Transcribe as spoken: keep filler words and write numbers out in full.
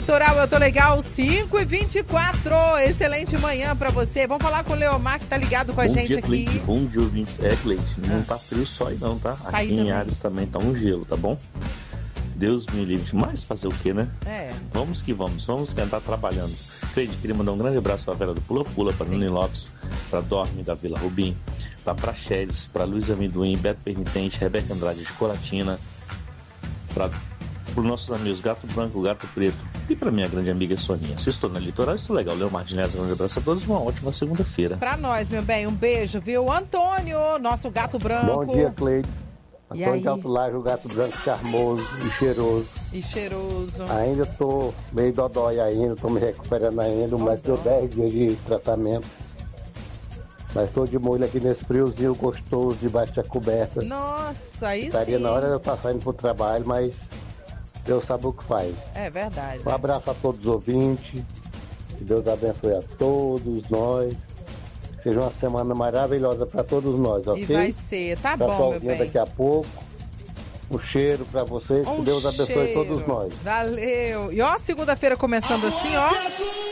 Litoral, eu tô legal, cinco e vinte e quatro. Excelente manhã pra você. Vamos falar com o Leomar, que tá ligado com a Bom gente dia, aqui. Cleide. Bom dia, ouvintes. É, Cleide, não tá frio só aí não, tá? Tá aí Aqui em também. Ares também tá um gelo, tá bom? Deus me livre. Mas fazer o quê, né? É. Vamos que vamos, vamos tentar trabalhando. Cleide, queria mandar um grande abraço pra Vera do Pula Pula, pra Nuni Lopes, pra Dorme da Vila Rubim, pra Praxedes, pra Luiz Amendoim, Beto Pernitente, Rebeca Andrade de Colatina, pra os nossos amigos Gato Branco, Gato Preto e pra minha grande amiga Soninha. Se estou na Litoral, estou legal. Leomar Martinez, um grande abraço a todos, uma ótima segunda-feira. Pra nós, meu bem, um beijo, viu? Antônio, nosso gato branco. Bom dia, Cleide. E Antônio aí? de Alto Laje, o gato branco charmoso e cheiroso. E cheiroso. Ainda tô meio dodói ainda, tô me recuperando ainda, mas deu dez dias de tratamento. Mas tô de molho aqui nesse friozinho gostoso, debaixo da coberta. Nossa, aí Estaria sim. na hora de eu estar saindo pro trabalho, mas Deus sabe o que faz. É verdade. Um abraço a todos os ouvintes. Que Deus abençoe a todos nós. Seja uma semana maravilhosa para todos nós, ok? E vai ser, tá Pra bom, sua meu audiência bem. daqui a pouco. Um cheiro para vocês. Um que Deus abençoe cheiro. todos nós. Valeu. E ó, segunda-feira começando assim, ó.